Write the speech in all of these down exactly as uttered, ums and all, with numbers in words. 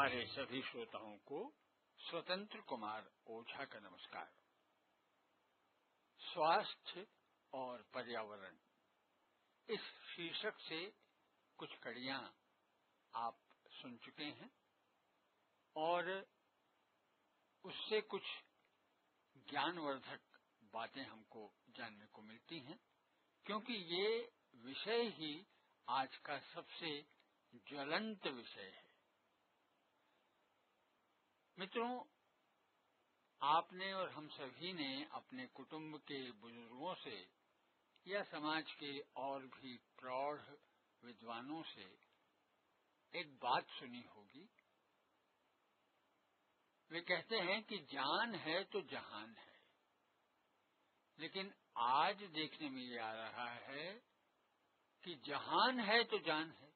हमारे सभी श्रोताओं को स्वतंत्र कुमार ओझा का नमस्कार। स्वास्थ्य और पर्यावरण इस शीर्षक से कुछ कड़ियां आप सुन चुके हैं और उससे कुछ ज्ञानवर्धक बातें हमको जानने को मिलती हैं, क्योंकि ये विषय ही आज का सबसे ज्वलंत विषय है। मित्रों, आपने और हम सभी ने अपने कुटुंब के बुजुर्गों से या समाज के और भी प्रौढ़ विद्वानों से एक बात सुनी होगी। वे कहते हैं कि जान है तो जहान है, लेकिन आज देखने में ये आ रहा है कि जहान है तो जान है।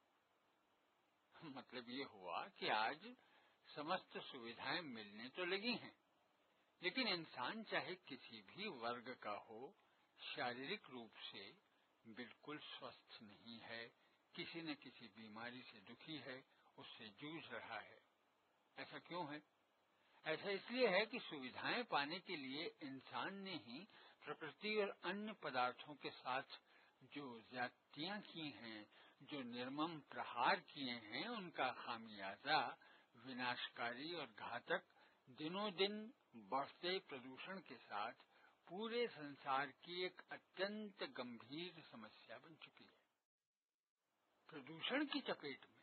मतलब ये हुआ कि आज समस्त सुविधाएं मिलने तो लगी हैं, लेकिन इंसान चाहे किसी भी वर्ग का हो, शारीरिक रूप से बिल्कुल स्वस्थ नहीं है, किसी न किसी बीमारी से दुखी है, उससे जूझ रहा है। ऐसा क्यों है? ऐसा इसलिए है कि सुविधाएं पाने के लिए इंसान ने ही प्रकृति और अन्य पदार्थों के साथ जो ज्यादतियां की हैं, जो निर्मम प्रहार किए हैं, उनका खामियाजा विनाशकारी और घातक दिनों दिन बढ़ते प्रदूषण के साथ पूरे संसार की एक अत्यंत गंभीर समस्या बन चुकी है। प्रदूषण की चपेट में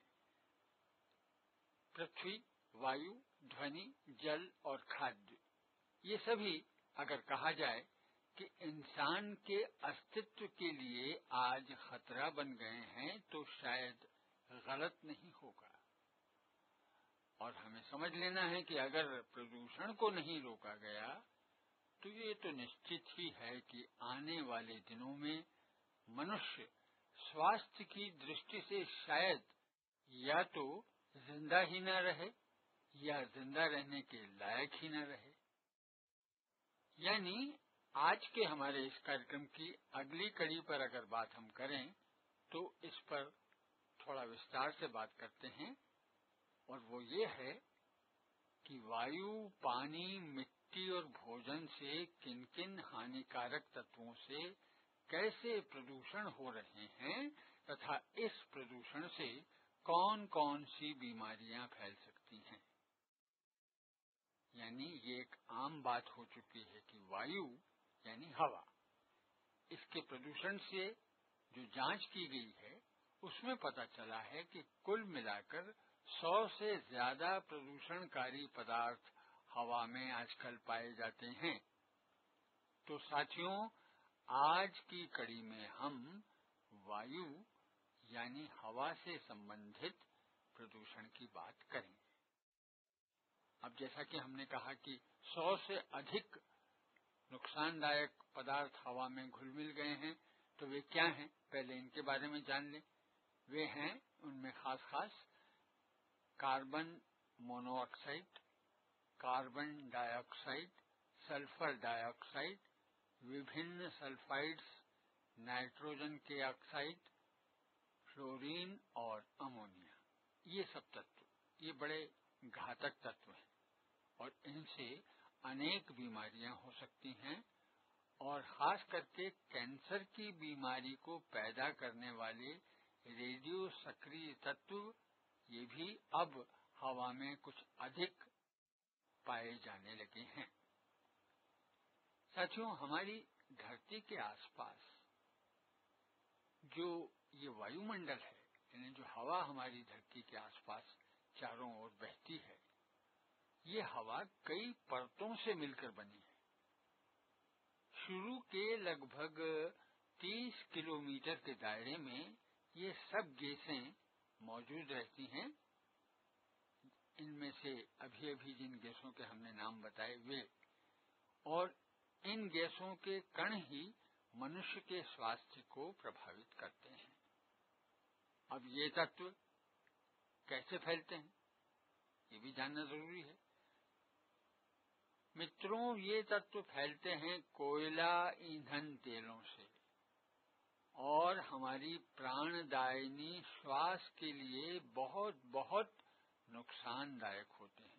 पृथ्वी, वायु, ध्वनि, जल और खाद्य, ये सभी अगर कहा जाए कि इंसान के अस्तित्व के लिए आज खतरा बन गए हैं, तो शायद गलत नहीं होगा। और हमें समझ लेना है कि अगर प्रदूषण को नहीं रोका गया तो ये तो निश्चित ही है कि आने वाले दिनों में मनुष्य स्वास्थ्य की दृष्टि से शायद या तो जिंदा ही न रहे या जिंदा रहने के लायक ही न रहे। यानी आज के हमारे इस कार्यक्रम की अगली कड़ी पर अगर बात हम करें तो इस पर थोड़ा विस्तार से बात करते हैं, और वो ये है कि वायु, पानी, मिट्टी और भोजन से किन किन हानिकारक तत्वों से कैसे प्रदूषण हो रहे हैं तथा इस प्रदूषण से कौन कौन सी बीमारियां फैल सकती हैं। यानी ये एक आम बात हो चुकी है कि वायु यानी हवा, इसके प्रदूषण से जो जांच की गई है उसमें पता चला है कि कुल मिलाकर सौ से ज्यादा प्रदूषणकारी पदार्थ हवा में आजकल पाए जाते हैं। तो साथियों, आज की कड़ी में हम वायु यानी हवा से संबंधित प्रदूषण की बात करेंगे। अब जैसा कि हमने कहा कि सौ से अधिक नुकसानदायक पदार्थ हवा में घुल मिल गए हैं, तो वे क्या हैं, पहले इनके बारे में जान लें। वे हैं, उनमें खास खास carbon monoxide, carbon dioxide, sulphur dioxide, विभिन्न सल्फाइड्स, नाइट्रोजन के ऑक्साइड, फ्लोरीन और अमोनिया। ये सब तत्व ये बड़े घातक तत्व हैं और इनसे अनेक बीमारियां हो सकती हैं, और खास करके कैंसर की बीमारी को पैदा करने वाले रेडियो सक्रिय तत्व ये भी अब हवा में कुछ अधिक पाए जाने लगे हैं। साथियों, हमारी धरती के आसपास जो ये वायुमंडल है, यानी जो हवा हमारी धरती के आसपास चारों ओर बहती है, ये हवा कई परतों से मिलकर बनी है। शुरू के लगभग तीस किलोमीटर के दायरे में ये सब गैसें मौजूद रहती हैं। इनमें से अभी अभी जिन गैसों के हमने नाम बताए वे, और इन गैसों के कण ही मनुष्य के स्वास्थ्य को प्रभावित करते हैं। अब ये तत्व कैसे फैलते हैं, ये भी जानना जरूरी है। मित्रों, ये तत्व फैलते हैं कोयला ईंधन तेलों से, और हमारी प्राणदायिनी श्वास के लिए बहुत बहुत नुकसानदायक होते हैं।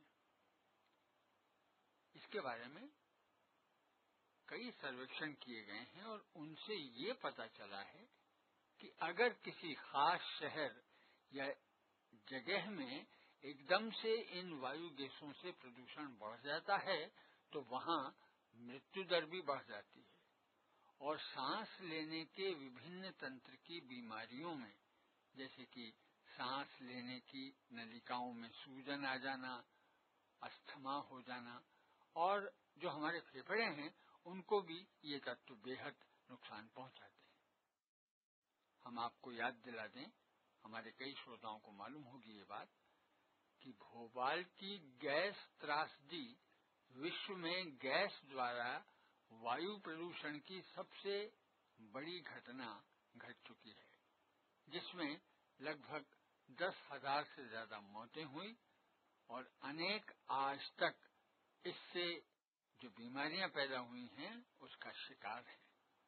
इसके बारे में कई सर्वेक्षण किए गए हैं और उनसे ये पता चला है कि अगर किसी खास शहर या जगह में एकदम से इन वायु गैसों से प्रदूषण बढ़ जाता है तो वहां मृत्यु दर भी बढ़ जाती है और सांस लेने के विभिन्न तंत्र की बीमारियों में, जैसे कि सांस लेने की नलिकाओं में सूजन आ जाना, अस्थमा हो जाना और जो हमारे फेफड़े हैं उनको भी ये तत्व बेहद नुकसान पहुंचाते हैं। हम आपको याद दिला दें, हमारे कई श्रोताओं को मालूम होगी ये बात, कि भोपाल की गैस त्रासदी विश्व में गैस द्वारा वायु प्रदूषण की सबसे बड़ी घटना घट चुकी है, जिसमें लगभग दस हजार से ज्यादा मौतें हुई और अनेक आज तक इससे जो बीमारियां पैदा हुई हैं उसका शिकार हैं।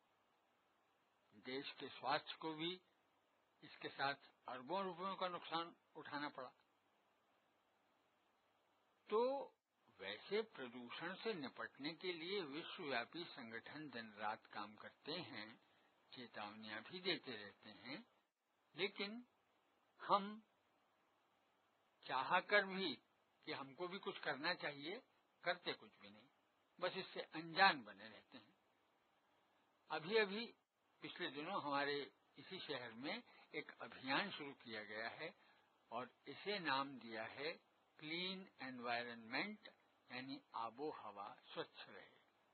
देश के स्वास्थ्य को भी इसके साथ अरबों रुपयों का नुकसान उठाना पड़ा। तो वैसे प्रदूषण से निपटने के लिए विश्वव्यापी संगठन दिन रात काम करते हैं, चेतावनियां भी देते रहते हैं, लेकिन हम चाहकर भी कि हमको भी कुछ करना चाहिए, करते कुछ भी नहीं, बस इससे अनजान बने रहते हैं। अभी अभी पिछले दिनों हमारे इसी शहर में एक अभियान शुरू किया गया है और इसे नाम दिया है क्लीन एनवायरनमेंट, यानी आबो हवा स्वच्छ रहे।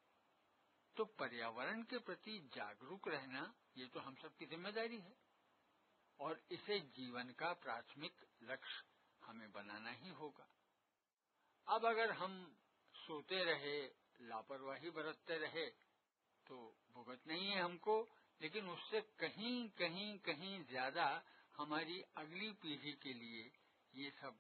तो पर्यावरण के प्रति जागरूक रहना ये तो हम सबकी जिम्मेदारी है और इसे जीवन का प्राथमिक लक्ष्य हमें बनाना ही होगा। अब अगर हम सोते रहे, लापरवाही बरतते रहे तो भुगत नहीं है हमको, लेकिन उससे कहीं कहीं कहीं ज्यादा हमारी अगली पीढ़ी के लिए ये सब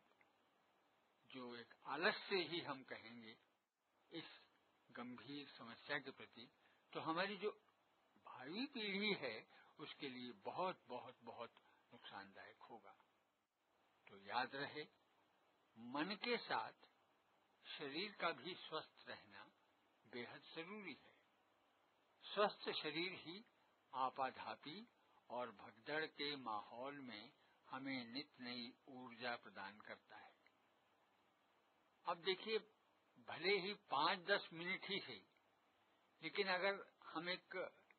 जो एक आलस्य ही हम कहेंगे इस गंभीर समस्या के प्रति, तो हमारी जो भावी पीढ़ी है उसके लिए बहुत बहुत बहुत नुकसानदायक होगा। तो याद रहे, मन के साथ शरीर का भी स्वस्थ रहना बेहद जरूरी है। स्वस्थ शरीर ही आपाधापी और भगदड़ के माहौल में हमें नित नई ऊर्जा प्रदान करता है। अब देखिए, भले ही पांच दस मिनट ही सही, लेकिन अगर हम एक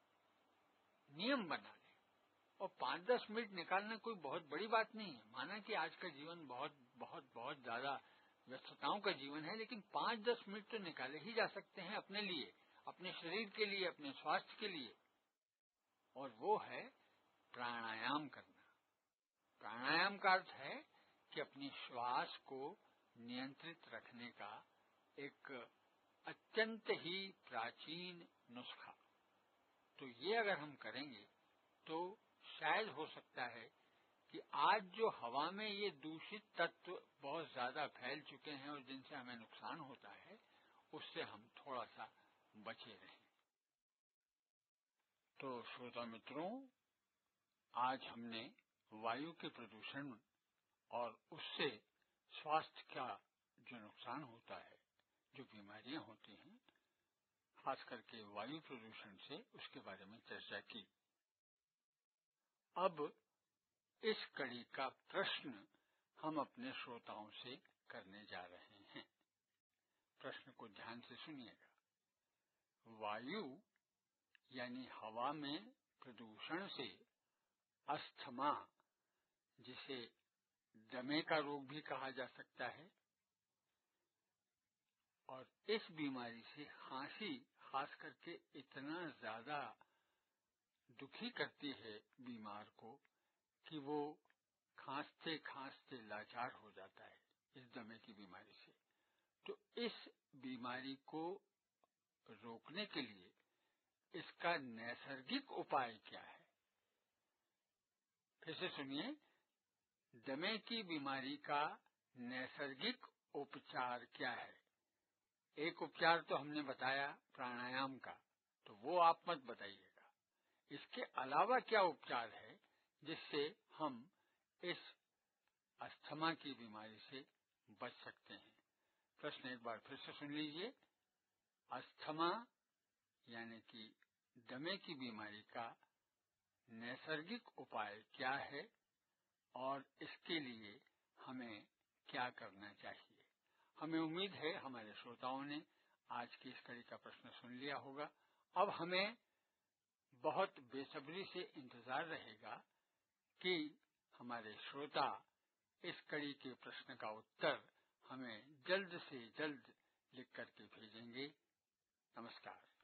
नियम बना लें, और पांच दस मिनट निकालना कोई बहुत बड़ी बात नहीं है। माना कि आज का जीवन बहुत बहुत बहुत ज्यादा व्यस्तताओं का जीवन है, लेकिन पांच दस मिनट तो निकाले ही जा सकते हैं अपने लिए, अपने शरीर के लिए, अपने स्वास्थ्य के लिए, और वो है प्राणायाम करना। प्राणायाम का अर्थ है कि अपनी श्वास को नियंत्रित रखने का एक अत्यंत ही प्राचीन नुस्खा। तो ये अगर हम करेंगे तो शायद हो सकता है कि आज जो हवा में ये दूषित तत्व बहुत ज्यादा फैल चुके हैं और जिनसे हमें नुकसान होता है, उससे हम थोड़ा सा बचे रहें। तो श्रोता मित्रों, आज हमने वायु के प्रदूषण और उससे स्वास्थ्य का जो नुकसान होता है, जो बीमारियां होती हैं, खास करके वायु प्रदूषण से, उसके बारे में चर्चा की। अब इस कड़ी का प्रश्न हम अपने श्रोताओं से करने जा रहे हैं। प्रश्न को ध्यान से सुनिएगा। वायु यानी हवा में प्रदूषण से अस्थमा, जिसे दमे का रोग भी कहा जा सकता है, और इस बीमारी से खांसी खास करके इतना ज्यादा दुखी करती है बीमार को कि वो खांसते खांसते लाचार हो जाता है इस दमे की बीमारी से। तो इस बीमारी को रोकने के लिए इसका नैसर्गिक उपाय क्या है? फिर से सुनिए, दमे की बीमारी का नैसर्गिक उपचार क्या है? एक उपचार तो हमने बताया प्राणायाम का, तो वो आप मत बताइएगा। इसके अलावा क्या उपचार है जिससे हम इस अस्थमा की बीमारी से बच सकते हैं। प्रश्न एक बार फिर से सुन लीजिए। अस्थमा यानी कि दमे की बीमारी का नैसर्गिक उपाय क्या है और इसके लिए हमें क्या करना चाहिए। हमें उम्मीद है हमारे श्रोताओं ने आज की इस कड़ी का प्रश्न सुन लिया होगा। अब हमें बहुत बेसब्री से इंतजार रहेगा कि हमारे श्रोता इस कड़ी के प्रश्न का उत्तर हमें जल्द से जल्द लिख करके भेजेंगे। नमस्कार।